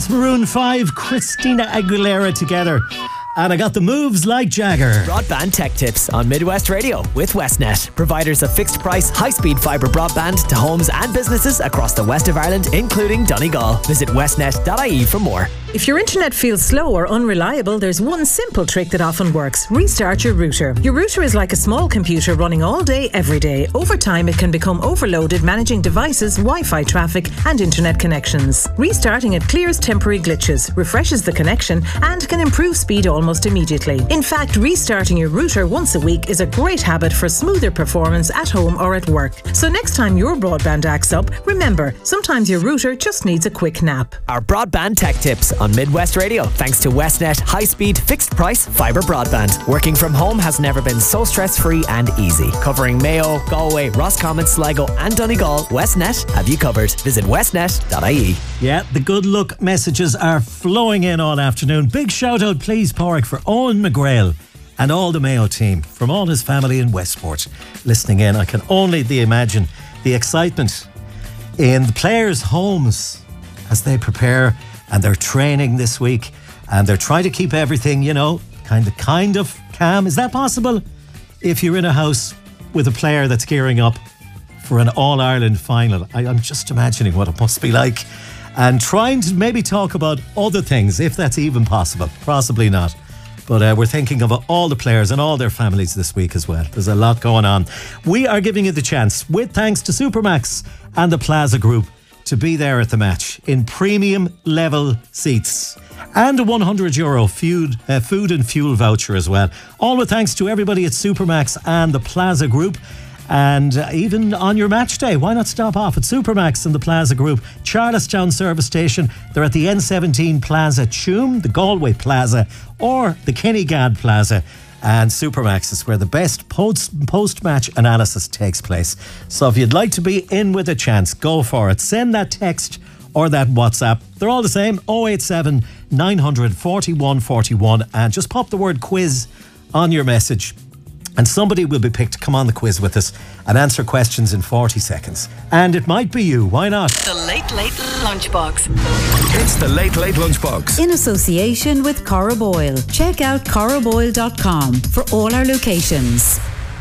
That's Maroon 5, Christina Aguilera together. And I got the moves like Jagger. Broadband tech tips on Midwest Radio with Westnet. Providers of fixed price, high-speed fibre broadband to homes and businesses across the west of Ireland, including Donegal. Visit westnet.ie for more. If your internet feels slow or unreliable, there's one simple trick that often works. Restart your router. Your router is like a small computer running all day, every day. Over time, it can become overloaded managing devices, Wi-Fi traffic and internet connections. Restarting it clears temporary glitches, refreshes the connection and can improve speed almost immediately. In fact, restarting your router once a week is a great habit for smoother performance at home or at work. So next time your broadband acts up, remember, sometimes your router just needs a quick nap. Our broadband tech tips on Midwest Radio, thanks to Westnet high-speed, fixed-price fibre broadband. Working from home has never been so stress-free and easy. Covering Mayo, Galway, Roscommon, Sligo and Donegal, Westnet have you covered. Visit westnet.ie. Yeah, the good luck messages are flowing in all afternoon. Big shout out, please, Pádraig, for Owen McGrail and all the Mayo team, from all his family in Westport listening in. I can only imagine the excitement in the players' homes as they prepare and they're training this week and they're trying to keep everything, you know, kind of calm. Is that possible if you're in a house with a player that's gearing up for an All-Ireland final? I'm just imagining what it must be like, and trying to maybe talk about other things, if that's even possible. Possibly not. But we're thinking of all the players and all their families this week as well. There's a lot going on. We are giving you the chance, with thanks to Supermax and the Plaza Group, to be there at the match in premium level seats and a €100 food and fuel voucher as well. All with thanks to everybody at Supermax and the Plaza Group. And even on your match day, why not stop off at Supermax and the Plaza Group, Charlestown Service Station. They're at the N17 Plaza Tuam, the Galway Plaza or the Kinnegad Plaza. And Supermax is where the best post-match analysis takes place. So if you'd like to be in with a chance, go for it. Send that text or that WhatsApp. They're all the same, 087 900 41 41, and just pop the word quiz on your message. And somebody will be picked to come on the quiz with us and answer questions in 40 seconds. And it might be you. Why not? The Late Late Lunchbox. It's the Late Late Lunchbox. In association with Cora Boyle. Check out coraboyle.com for all our locations.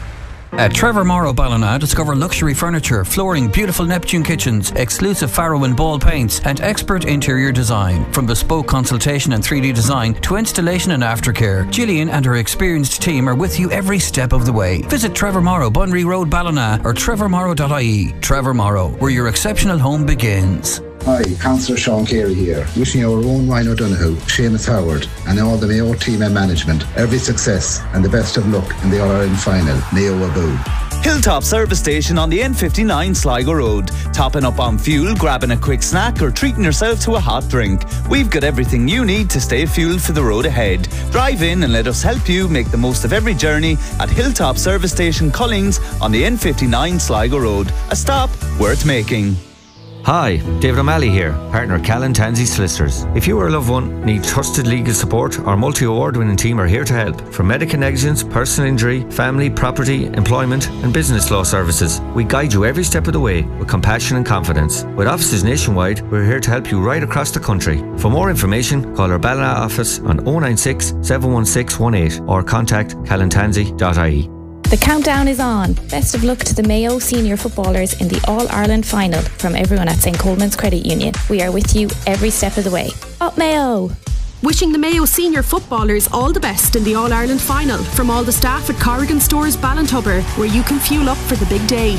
At Trevor Morrow Ballina, discover luxury furniture, flooring, beautiful Neptune kitchens, exclusive Faro and Ball paints, and expert interior design. From bespoke consultation and 3D design to installation and aftercare, Gillian and her experienced team are with you every step of the way. Visit Trevor Morrow, Bunry Road, Ballina, or trevormorrow.ie. Trevor Morrow, where your exceptional home begins. Hi, Councillor Sean Carey here, wishing our own Ryan O'Donoghue, Seamus Howard and all the Mayo team and management every success and the best of luck in the All-Ireland final. Mayo Abu. Hilltop Service Station on the N59 Sligo Road. Topping up on fuel, grabbing a quick snack or treating yourself to a hot drink. We've got everything you need to stay fueled for the road ahead. Drive in and let us help you make the most of every journey at Hilltop Service Station Collings on the N59 Sligo Road. A stop worth making. Hi, David O'Malley here, partner Callan Tansey Solicitors. If you or a loved one need trusted legal support, our multi-award-winning team are here to help. From medical negligence, personal injury, family, property, employment and business law services, we guide you every step of the way with compassion and confidence. With offices nationwide, we're here to help you right across the country. For more information, call our Ballina office on 096 716 18 or contact callantansey.ie. The countdown is on. Best of luck to the Mayo senior footballers in the All-Ireland final from everyone at St. Coleman's Credit Union. We are with you every step of the way. Up Mayo! Wishing the Mayo senior footballers all the best in the All-Ireland final from all the staff at Corrigan Stores Ballintubber, where you can fuel up for the big day.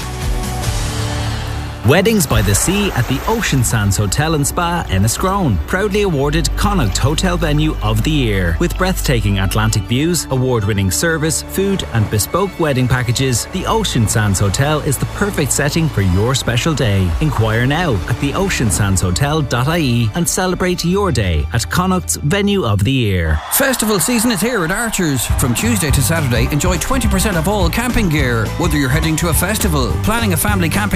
Weddings by the Sea at the Ocean Sands Hotel and Spa, Enniscrone. Proudly awarded Connacht Hotel Venue of the Year. With breathtaking Atlantic views, award-winning service, food and bespoke wedding packages, the Ocean Sands Hotel is the perfect setting for your special day. Inquire now at theoceansandshotel.ie and celebrate your day at Connacht's Venue of the Year. Festival season is here at Archers. From Tuesday to Saturday, enjoy 20% off all camping gear. Whether you're heading to a festival, planning a family camping